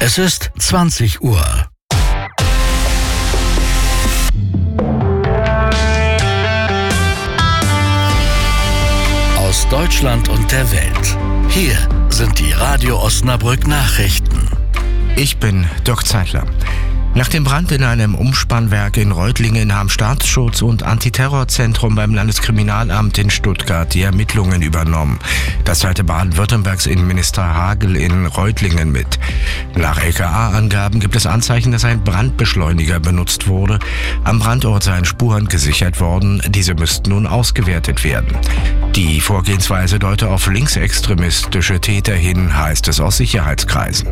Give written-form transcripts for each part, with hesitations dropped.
Es ist 20 Uhr. Aus Deutschland und der Welt. Hier sind die Radio Osnabrück Nachrichten. Ich bin Dirk Zeitler. Nach dem Brand in einem Umspannwerk in Reutlingen haben Staatsschutz und Antiterrorzentrum beim Landeskriminalamt in Stuttgart die Ermittlungen übernommen. Das teilte Baden-Württembergs Innenminister Hagel in Reutlingen mit. Nach LKA-Angaben gibt es Anzeichen, dass ein Brandbeschleuniger benutzt wurde. Am Brandort seien Spuren gesichert worden. Diese müssten nun ausgewertet werden. Die Vorgehensweise deute auf linksextremistische Täter hin, heißt es aus Sicherheitskreisen.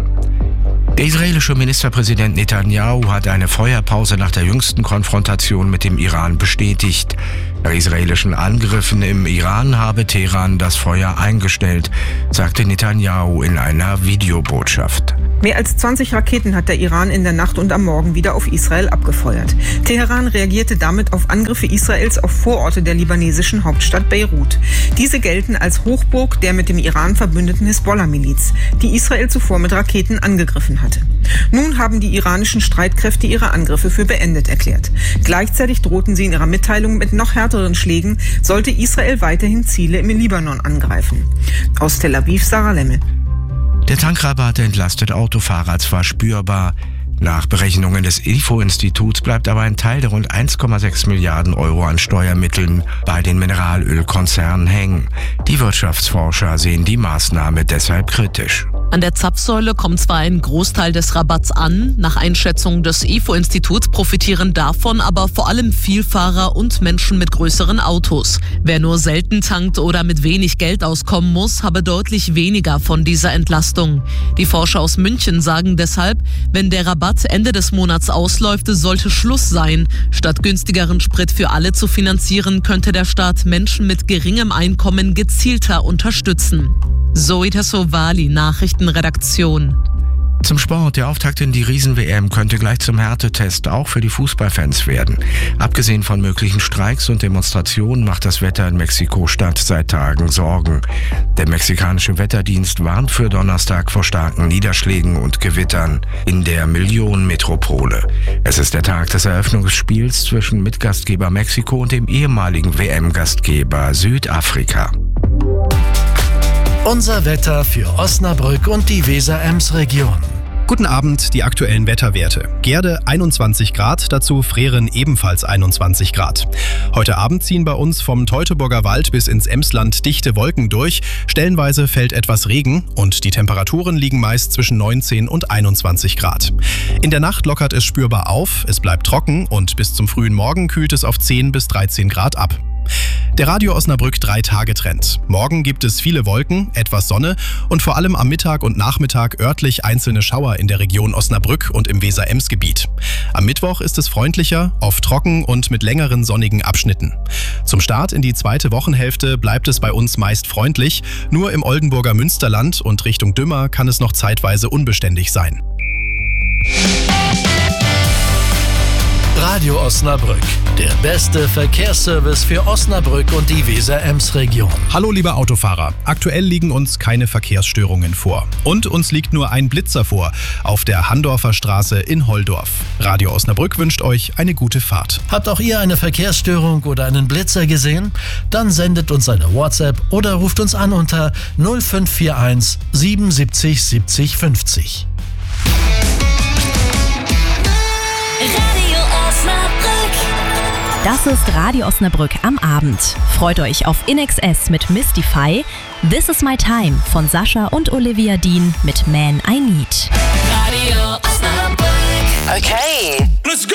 Der israelische Ministerpräsident Netanyahu hat eine Feuerpause nach der jüngsten Konfrontation mit dem Iran bestätigt. Nach israelischen Angriffen im Iran habe Teheran das Feuer eingestellt, sagte Netanyahu in einer Videobotschaft. Mehr als 20 Raketen hat der Iran in der Nacht und am Morgen wieder auf Israel abgefeuert. Teheran reagierte damit auf Angriffe Israels auf Vororte der libanesischen Hauptstadt Beirut. Diese gelten als Hochburg der mit dem Iran verbündeten Hisbollah-Miliz, die Israel zuvor mit Raketen angegriffen hatte. Nun haben die iranischen Streitkräfte ihre Angriffe für beendet erklärt. Gleichzeitig drohten sie in ihrer Mitteilung mit noch härteren Schlägen, sollte Israel weiterhin Ziele im Libanon angreifen. Aus Tel Aviv, Sarah Lemmel. Der Tankrabatt entlastet Autofahrer zwar spürbar. Nach Berechnungen des IFO-Instituts bleibt aber ein Teil der rund 1,6 Milliarden Euro an Steuermitteln bei den Mineralölkonzernen hängen. Die Wirtschaftsforscher sehen die Maßnahme deshalb kritisch. An der Zapfsäule kommt zwar ein Großteil des Rabatts an, nach Einschätzung des IFO-Instituts profitieren davon aber vor allem Vielfahrer und Menschen mit größeren Autos. Wer nur selten tankt oder mit wenig Geld auskommen muss, habe deutlich weniger von dieser Entlastung. Die Forscher aus München sagen deshalb, wenn der Rabatt Ende des Monats ausläuft, sollte Schluss sein. Statt günstigeren Sprit für alle zu finanzieren, könnte der Staat Menschen mit geringem Einkommen gezielter unterstützen. Zoe Tassovali, Nachrichtenredaktion. Zum Sport. Der Auftakt in die Riesen-WM könnte gleich zum Härtetest auch für die Fußballfans werden. Abgesehen von möglichen Streiks und Demonstrationen macht das Wetter in Mexiko-Stadt seit Tagen Sorgen. Der mexikanische Wetterdienst warnt für Donnerstag vor starken Niederschlägen und Gewittern in der Millionenmetropole. Es ist der Tag des Eröffnungsspiels zwischen Mitgastgeber Mexiko und dem ehemaligen WM-Gastgeber Südafrika. Unser Wetter für Osnabrück und die Weser-Ems-Region. Guten Abend, die aktuellen Wetterwerte. Gerde 21 Grad, dazu Freren ebenfalls 21 Grad. Heute Abend ziehen bei uns vom Teutoburger Wald bis ins Emsland dichte Wolken durch. Stellenweise fällt etwas Regen und die Temperaturen liegen meist zwischen 19 und 21 Grad. In der Nacht lockert es spürbar auf, es bleibt trocken und bis zum frühen Morgen kühlt es auf 10 bis 13 Grad ab. Der Radio Osnabrück 3-Tage-Trend. Morgen gibt es viele Wolken, etwas Sonne und vor allem am Mittag und Nachmittag örtlich einzelne Schauer in der Region Osnabrück und im Weser-Ems-Gebiet. Am Mittwoch ist es freundlicher, oft trocken und mit längeren sonnigen Abschnitten. Zum Start in die zweite Wochenhälfte bleibt es bei uns meist freundlich, nur im Oldenburger Münsterland und Richtung Dümmer kann es noch zeitweise unbeständig sein. Radio Osnabrück, der beste Verkehrsservice für Osnabrück und die Weser-Ems-Region. Hallo liebe Autofahrer, aktuell liegen uns keine Verkehrsstörungen vor. Und uns liegt nur ein Blitzer vor, auf der Handorfer Straße in Holdorf. Radio Osnabrück wünscht euch eine gute Fahrt. Habt auch ihr eine Verkehrsstörung oder einen Blitzer gesehen? Dann sendet uns eine WhatsApp oder ruft uns an unter 0541 77 70 50. Das ist Radio Osnabrück am Abend. Freut euch auf InXS mit Mystify, This Is My Time von Sascha und Olivia Dean mit Man I Need. Radio Osnabrück. Okay, let's go!